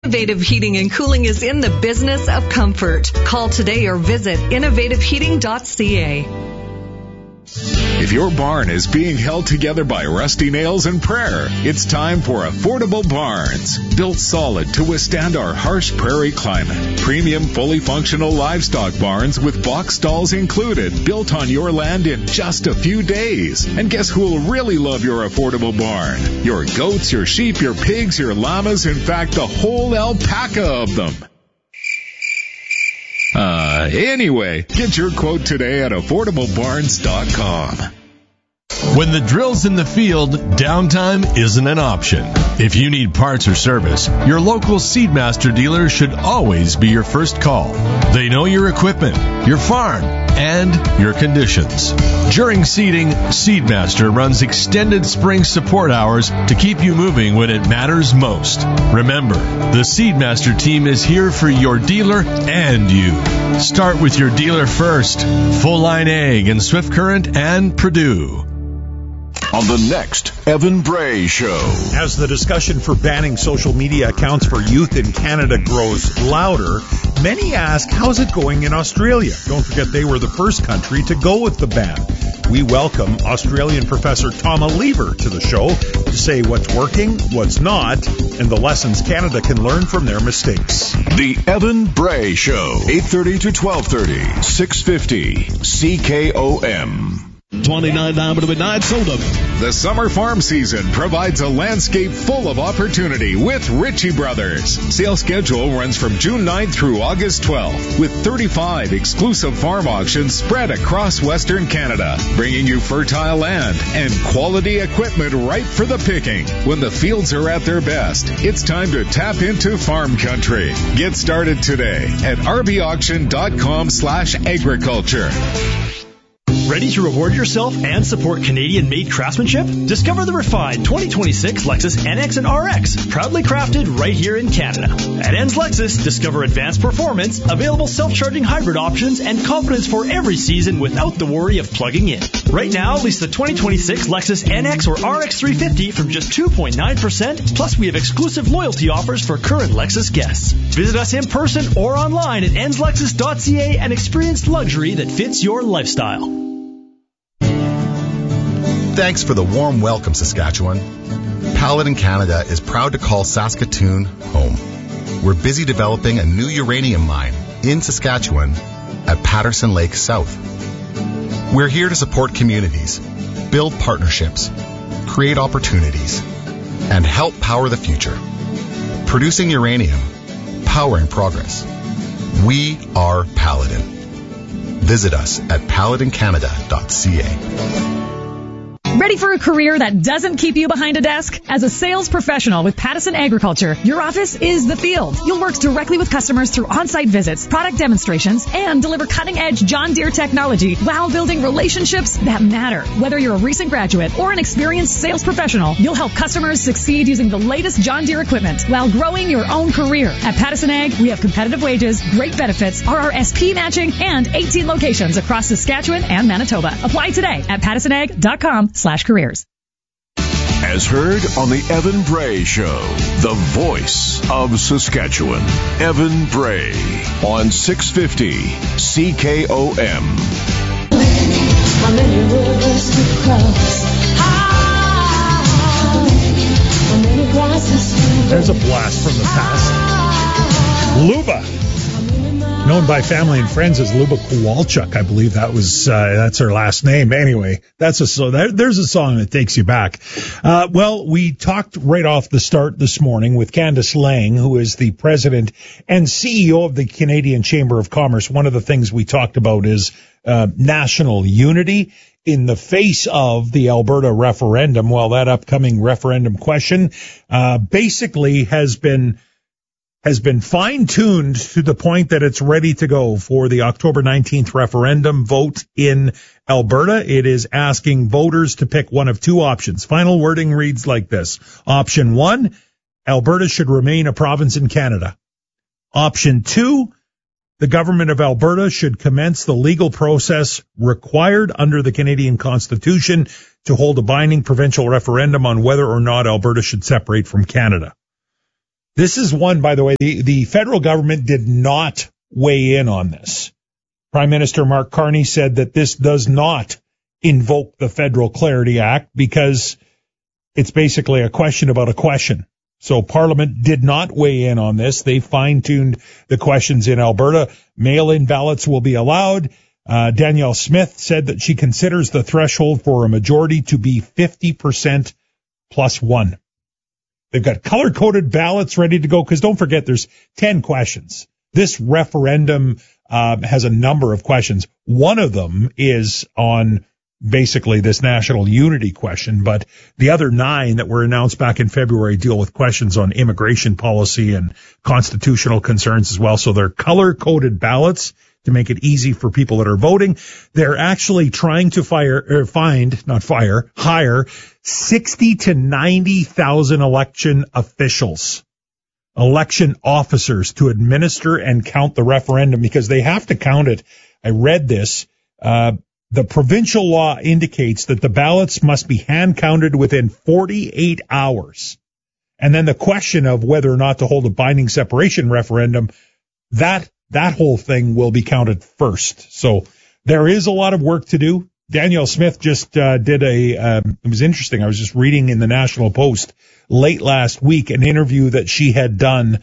Innovative Heating and Cooling is in the business of comfort. Call today or visit innovativeheating.ca. If your barn is being held together by rusty nails and prayer, it's time for Affordable Barns. Built solid to withstand our harsh prairie climate. Premium, fully functional livestock barns with box stalls included, built on your land in just a few days. And guess who will really love your affordable barn? Your goats, your sheep, your pigs, your llamas, in fact, the whole alpaca of them. Anyway, get your quote today at affordablebarns.com. When the drill's in the field, downtime isn't an option. If you need parts or service, your local Seedmaster dealer should always be your first call. They know your equipment, your farm, and your conditions. During seeding, Seedmaster runs extended spring support hours to keep you moving when it matters most. Remember, the Seedmaster team is here for your dealer and you. Start with your dealer first. Full Line Ag in Swift Current and Purdue. On the next Evan Bray Show. As the discussion for banning social media accounts for youth in Canada grows louder, many ask, how's it going in Australia? Don't forget they were the first country to go with the ban. We welcome Australian Professor Tom Lever to the show to say what's working, what's not, and the lessons Canada can learn from their mistakes. The Evan Bray Show, 8:30 to 12:30, 650 CKOM. 29 Diamond Midnight Soda. The summer farm season provides a landscape full of opportunity with Ritchie Brothers. Sales schedule runs from June 9th through August 12th, with 35 exclusive farm auctions spread across Western Canada, bringing you fertile land and quality equipment ripe for the picking. When the fields are at their best, it's time to tap into farm country. Get started today at rbauction.com/agriculture. Ready to reward yourself and support Canadian-made craftsmanship? Discover the refined 2026 Lexus NX and RX, proudly crafted right here in Canada. At Enns Lexus, discover advanced performance, available self-charging hybrid options, and confidence for every season without the worry of plugging in. Right now, lease the 2026 Lexus NX or RX 350 from just 2.9%, plus we have exclusive loyalty offers for current Lexus guests. Visit us in person or online at enslexus.ca and experience luxury that fits your lifestyle. Thanks for the warm welcome, Saskatchewan. Paladin Canada is proud to call Saskatoon home. We're busy developing a new uranium mine in Saskatchewan at Patterson Lake South. We're here to support communities, build partnerships, create opportunities, and help power the future. Producing uranium, powering progress. We are Paladin. Visit us at paladincanada.ca. Ready for a career that doesn't keep you behind a desk? As a sales professional with Pattison Agriculture, your office is the field. You'll work directly with customers through on-site visits, product demonstrations, and deliver cutting-edge John Deere technology while building relationships that matter. Whether you're a recent graduate or an experienced sales professional, you'll help customers succeed using the latest John Deere equipment while growing your own career. At Pattison Ag, we have competitive wages, great benefits, RRSP matching, and 18 locations across Saskatchewan and Manitoba. Apply today at pattisonag.com/careers. As heard on the Evan Bray Show, the voice of Saskatchewan. Evan Bray on 650 CKOM. There's a blast from the past. Luba, known by family and friends as Luba Kowalchuk, I believe that's her last name. Anyway, there's a song that takes you back. Well, we talked right off the start this morning with Candice Lang, who is the president and CEO of the Canadian Chamber of Commerce. One of the things we talked about is national unity in the face of the Alberta referendum. Well, that upcoming referendum question basically has been fine-tuned to the point that it's ready to go for the October 19th referendum vote in Alberta. It is asking voters to pick one of two options. Final wording reads like this. Option 1, Alberta should remain a province in Canada. Option 2, the government of Alberta should commence the legal process required under the Canadian Constitution to hold a binding provincial referendum on whether or not Alberta should separate from Canada. This is one, by the way, the federal government did not weigh in on this. Prime Minister Mark Carney said that this does not invoke the Federal Clarity Act because it's basically a question about a question. So Parliament did not weigh in on this. They fine-tuned the questions in Alberta. Mail-in ballots will be allowed. Danielle Smith said that she considers the threshold for a majority to be 50% plus one. They've got color-coded ballots ready to go because don't forget there's 10 questions. This referendum has a number of questions. One of them is on basically this national unity question, but the other 9 that were announced back in February deal with questions on immigration policy and constitutional concerns as well. So they're color-coded ballots to make it easy for people that are voting. They're actually trying to hire 60 to 90,000 election officials, election officers to administer and count the referendum because they have to count it. I read this. The provincial law indicates that the ballots must be hand counted within 48 hours. And then the question of whether or not to hold a binding separation referendum, that whole thing will be counted first. So there is a lot of work to do. Danielle Smith just did it was interesting. I was just reading in the National Post late last week an interview that she had done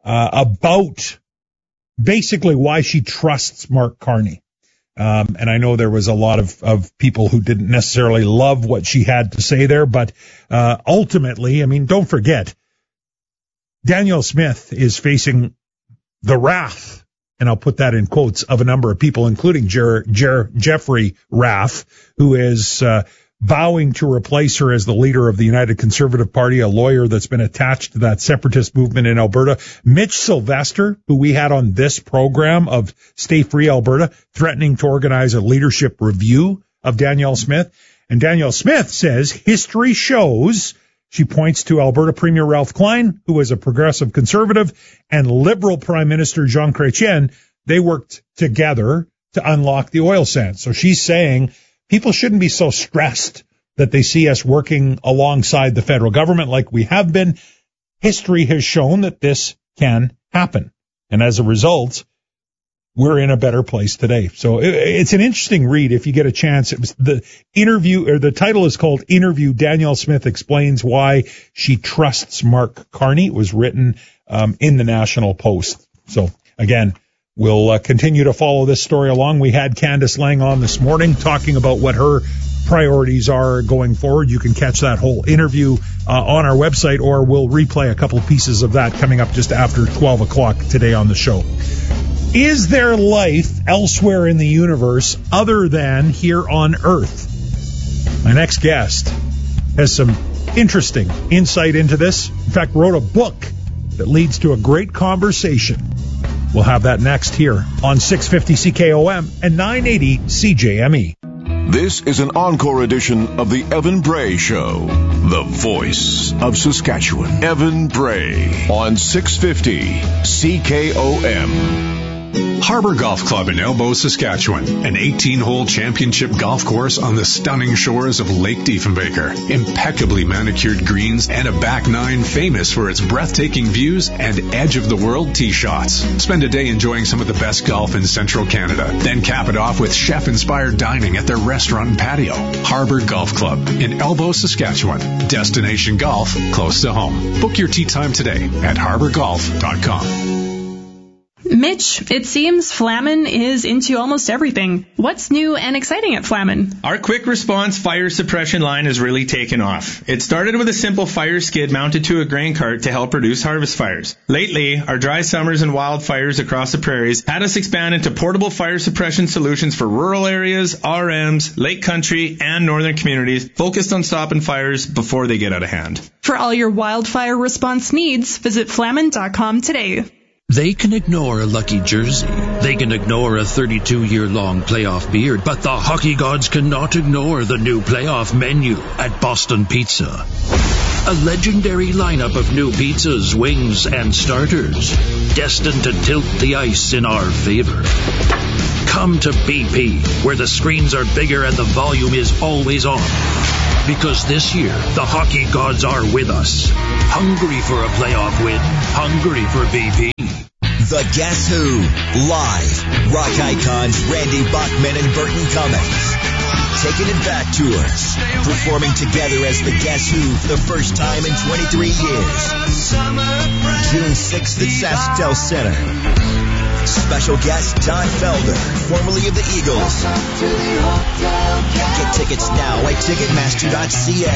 about basically why she trusts Mark Carney. And I know there was a lot of people who didn't necessarily love what she had to say there, but ultimately, I mean, don't forget, Danielle Smith is facing the wrath, and I'll put that in quotes, of a number of people, including Jeffrey Raff, who is vowing to replace her as the leader of the United Conservative Party, a lawyer that's been attached to that separatist movement in Alberta. Mitch Sylvester, who we had on this program of Stay Free Alberta, threatening to organize a leadership review of Danielle Smith. And Danielle Smith says history shows, she points to Alberta Premier Ralph Klein, who is a progressive conservative, and Liberal Prime Minister Jean Chrétien. They worked together to unlock the oil sands. So she's saying people shouldn't be so stressed that they see us working alongside the federal government like we have been. History has shown that this can happen. And as a result, we're in a better place today. So it's an interesting read if you get a chance. It was the interview, or the title is called Interview. Danielle Smith explains why she trusts Mark Carney. It was written in the National Post. So again, we'll continue to follow this story along. We had Candice Lang on this morning talking about what her priorities are going forward. You can catch that whole interview on our website, or we'll replay a couple of pieces of that coming up just after 12 o'clock today on the show. Is there life elsewhere in the universe other than here on Earth? My next guest has some interesting insight into this. In fact, wrote a book that leads to a great conversation. We'll have that next here on 650 CKOM and 980 CJME. This is an encore edition of the Evan Bray Show, the voice of Saskatchewan. Evan Bray on 650 CKOM. Harbor Golf Club in Elbow, Saskatchewan, an 18-hole championship golf course on the stunning shores of Lake Diefenbaker. Impeccably manicured greens and a back nine famous for its breathtaking views and edge-of-the-world tee shots. Spend a day enjoying some of the best golf in central Canada. Then cap it off with chef-inspired dining at their restaurant and patio. Harbor Golf Club in Elbow, Saskatchewan. Destination golf close to home. Book your tee time today at harborgolf.com. Mitch, it seems Flamin is into almost everything. What's new and exciting at Flamin? Our quick response fire suppression line has really taken off. It started with a simple fire skid mounted to a grain cart to help reduce harvest fires. Lately, our dry summers and wildfires across the prairies had us expand into portable fire suppression solutions for rural areas, RMs, lake country, and northern communities focused on stopping fires before they get out of hand. For all your wildfire response needs, visit flamin.com today. They can ignore a lucky jersey. They can ignore a 32-year-long playoff beard. But the hockey gods cannot ignore the new playoff menu at Boston Pizza. A legendary lineup of new pizzas, wings, and starters, destined to tilt the ice in our favor. Come to BP, where the screens are bigger and the volume is always on. Because this year, the hockey gods are with us. Hungry for a playoff win. Hungry for BP. The Guess Who. Live. Rock icons Randy Bachman and Burton Cummings. Taking it back tours. Performing together as the Guess Who for the first time in 23 years. June 6th at SaskTel Center. Special guest Don Felder, formerly of the Eagles. Get tickets now at Ticketmaster.ca.